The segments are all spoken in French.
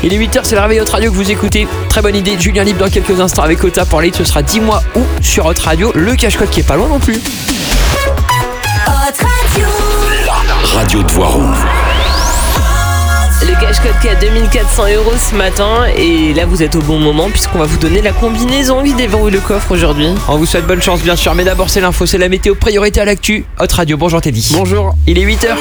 Il est 8h, c'est le réveil Hot Radio que vous écoutez. Très bonne idée, Julien Libre dans quelques instants avec Ota pour l'hit. Ce sera dis-moi où sur Hot Radio. Le cache-code qui est pas loin non plus. Hot Radio. La radio de Voiron. Le cache-code qui est à 2400 € ce matin. Et là vous êtes au bon moment puisqu'on va vous donner la combinaison qui déverrouille le coffre aujourd'hui. On vous souhaite bonne chance bien sûr, mais d'abord c'est l'info, c'est la météo, priorité à l'actu. Hot Radio, bonjour Teddy. Bonjour. Il est 8h.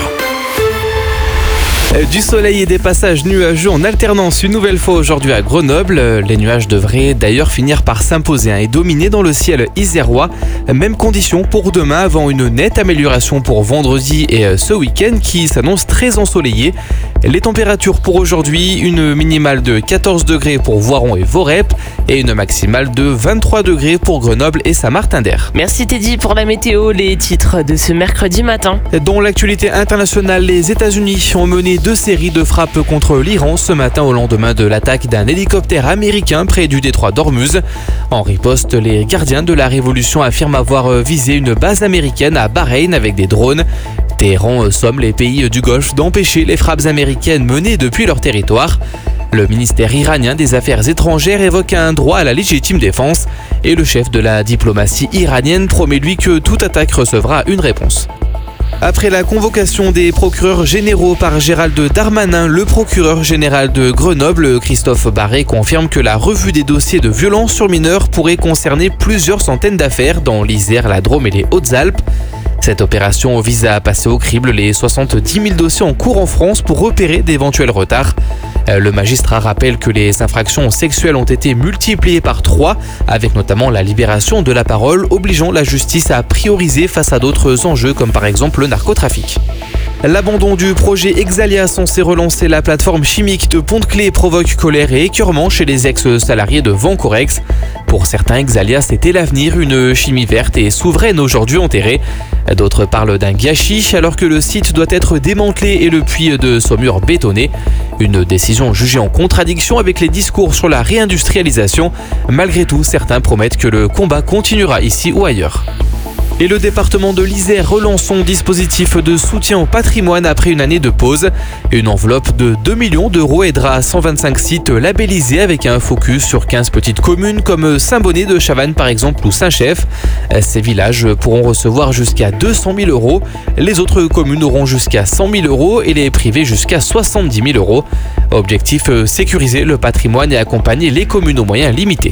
Du soleil et des passages nuageux en alternance une nouvelle fois aujourd'hui à Grenoble. Les nuages devraient d'ailleurs finir par s'imposer et dominer dans le ciel isérois. Même condition pour demain avant une nette amélioration pour vendredi et ce week-end qui s'annonce très ensoleillé. Les températures pour aujourd'hui, une minimale de 14 degrés pour Voiron et Vorep et une maximale de 23 degrés pour Grenoble et Saint-Martin-d'Air. Merci Teddy pour la météo, les titres de ce mercredi matin. Dans l'actualité internationale, les États-Unis ont mené 2 séries de frappes contre l'Iran ce matin au lendemain de l'attaque d'un hélicoptère américain près du détroit d'Ormuz. En riposte, les gardiens de la révolution affirment avoir visé une base américaine à Bahreïn avec des drones. Téhéran somme les pays du Golfe d'empêcher les frappes américaines menées depuis leur territoire. Le ministère iranien des Affaires étrangères évoque un droit à la légitime défense et le chef de la diplomatie iranienne promet lui que toute attaque recevra une réponse. Après la convocation des procureurs généraux par Gérald Darmanin, le procureur général de Grenoble, Christophe Barré, confirme que la revue des dossiers de violences sur mineurs pourrait concerner plusieurs centaines d'affaires dans l'Isère, la Drôme et les Hautes-Alpes. Cette opération vise à passer au crible les 70 000 dossiers en cours en France pour repérer d'éventuels retards. Le magistrat rappelle que les infractions sexuelles ont été multipliées par 3, avec notamment la libération de la parole, obligeant la justice à prioriser face à d'autres enjeux comme par exemple le narcotrafic. L'abandon du projet Exalia censé relancer la plateforme chimique de Pont-de-Claix provoque colère et écœurement chez les ex-salariés de Vancorex. Pour certains, Exalia c'était l'avenir, une chimie verte et souveraine aujourd'hui enterrée. D'autres parlent d'un gâchis alors que le site doit être démantelé et le puits de Saumur bétonné. Une décision jugée en contradiction avec les discours sur la réindustrialisation. Malgré tout, certains promettent que le combat continuera ici ou ailleurs. Et le département de l'Isère relance son dispositif de soutien au patrimoine après une année de pause. Une enveloppe de 2 millions d'euros aidera 125 sites labellisés avec un focus sur 15 petites communes comme Saint-Bonnet de Chavannes par exemple ou Saint-Chef. Ces villages pourront recevoir jusqu'à 200 000 euros. Les autres communes auront jusqu'à 100 000 euros et les privés jusqu'à 70 000 euros. Objectif, sécuriser le patrimoine et accompagner les communes aux moyens limités.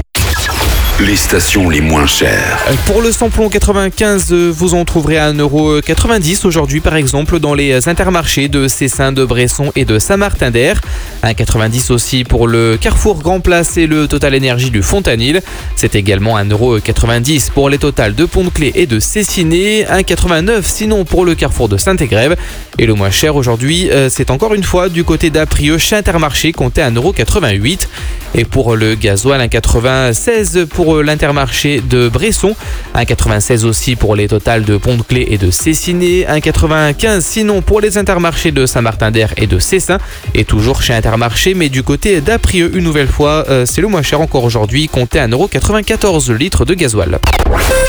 Les stations les moins chères. Pour le samplon 95, vous en trouverez à 1,90 € aujourd'hui par exemple dans les intermarchés de Cessin, de Bresson et de Saint-Martin-d'Air. 1,90 € aussi pour le Carrefour Grand Place et le Total Énergie du Fontanil. C'est également 1,90 € pour les Total de Pont-de-Claix et de Cessiné. 1,89 € sinon pour le Carrefour de Saint-Égrève. Et le moins cher aujourd'hui, c'est encore une fois du côté d'Aprieux chez Intermarché, compté à 1,88 €. Et pour le gasoil, 1,96 € pour l'Intermarché de Bresson, 1,96 € aussi pour les Total de Pont-de-Claix et de Cessiné, 1,95 € sinon pour les Intermarchés de Saint-Martin-d'Air et de Cessin, et toujours chez Intermarché, mais du côté d'Aprieux, une nouvelle fois, c'est le moins cher encore aujourd'hui, compté à 1,94 € le litre de gasoil.